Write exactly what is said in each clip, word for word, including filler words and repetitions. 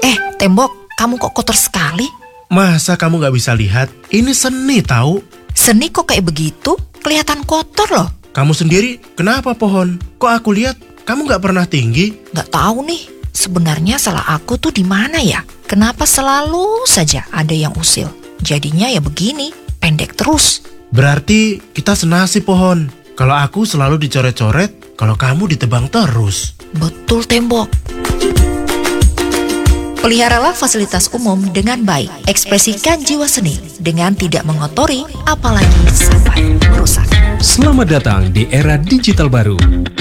Eh, tembok, kamu kok kotor sekali? Masa kamu gak bisa lihat? Ini seni tahu. Seni kok kayak begitu? Kelihatan kotor loh. Kamu sendiri kenapa pohon? Kok aku lihat kamu gak pernah tinggi? Gak tahu nih, sebenarnya salah aku tuh di mana ya? Kenapa selalu saja ada yang usil? Jadinya ya begini, pendek terus. Berarti kita senasib pohon. Kalau aku selalu dicoret-coret, kalau kamu ditebang terus. Betul tembok. Peliharalah fasilitas umum dengan baik. Ekspresikan jiwa seni dengan tidak mengotori, apalagi sampai merusak. Selamat datang di era digital baru.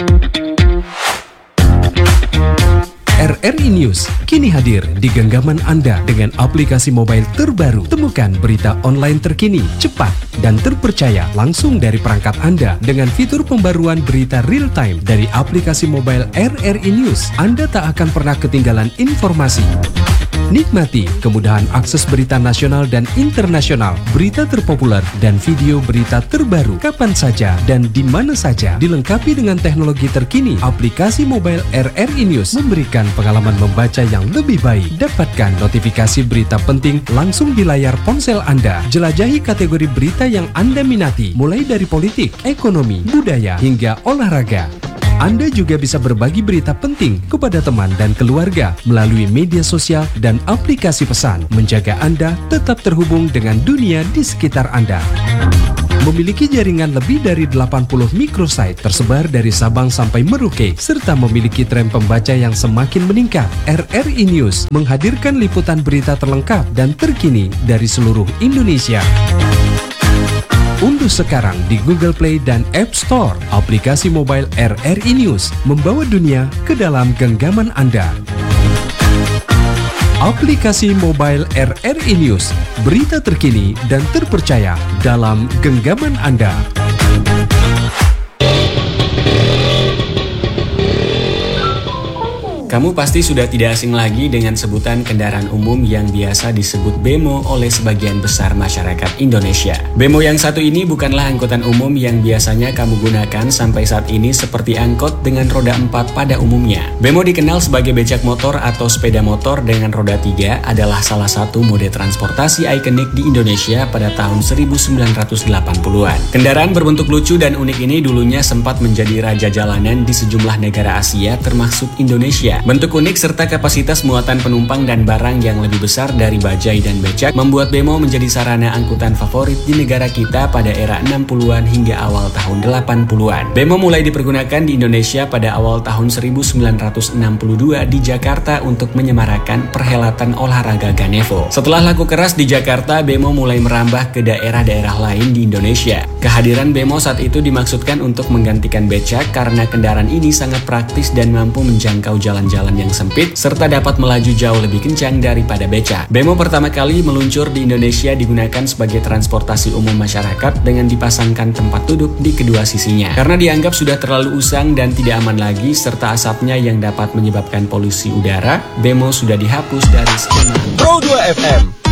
R R I News kini hadir di genggaman Anda dengan aplikasi mobile terbaru. Temukan berita online terkini, cepat, dan terpercaya langsung dari perangkat Anda dengan fitur pembaruan berita real time dari aplikasi mobile R R I News. Anda tak akan pernah ketinggalan informasi. Nikmati kemudahan akses berita nasional dan internasional, berita terpopuler, dan video berita terbaru kapan saja dan di mana saja. Dilengkapi dengan teknologi terkini, aplikasi mobile R R I News memberikan pengalaman membaca yang lebih baik. Dapatkan notifikasi berita penting langsung di layar ponsel Anda. Jelajahi kategori berita yang Anda minati, mulai dari politik, ekonomi, budaya, hingga olahraga. Anda juga bisa berbagi berita penting kepada teman dan keluarga melalui media sosial dan aplikasi pesan, menjaga Anda tetap terhubung dengan dunia di sekitar Anda. Memiliki jaringan lebih dari delapan puluh microsite tersebar dari Sabang sampai Merauke, serta memiliki tren pembaca yang semakin meningkat. R R I News menghadirkan liputan berita terlengkap dan terkini dari seluruh Indonesia. Unduh sekarang di Google Play dan App Store aplikasi mobile R R I News, membawa dunia ke dalam genggaman Anda. Aplikasi mobile R R I News, berita terkini dan terpercaya dalam genggaman Anda. Kamu pasti sudah tidak asing lagi dengan sebutan kendaraan umum yang biasa disebut bemo oleh sebagian besar masyarakat Indonesia. Bemo yang satu ini bukanlah angkutan umum yang biasanya kamu gunakan sampai saat ini seperti angkot dengan roda empat pada umumnya. Bemo dikenal sebagai becak motor atau sepeda motor dengan roda tiga, adalah salah satu mode transportasi ikonik di Indonesia pada tahun seribu sembilan ratus delapan puluhan. Kendaraan berbentuk lucu dan unik ini dulunya sempat menjadi raja jalanan di sejumlah negara Asia termasuk Indonesia. Bentuk unik serta kapasitas muatan penumpang dan barang yang lebih besar dari bajai dan becak membuat bemo menjadi sarana angkutan favorit di negara kita pada era enam puluhan hingga awal tahun delapan puluhan. Bemo mulai dipergunakan di Indonesia pada awal tahun seribu sembilan ratus enam puluh dua di Jakarta untuk menyemarakan perhelatan olahraga Ganevo. Setelah laku keras di Jakarta, bemo mulai merambah ke daerah-daerah lain di Indonesia. Kehadiran bemo saat itu dimaksudkan untuk menggantikan becak karena kendaraan ini sangat praktis dan mampu menjangkau jalan jalan yang sempit, serta dapat melaju jauh lebih kencang daripada becak. Bemo pertama kali meluncur di Indonesia digunakan sebagai transportasi umum masyarakat dengan dipasangkan tempat duduk di kedua sisinya. Karena dianggap sudah terlalu usang dan tidak aman lagi, serta asapnya yang dapat menyebabkan polusi udara, bemo sudah dihapus dari skema. Pro dua F M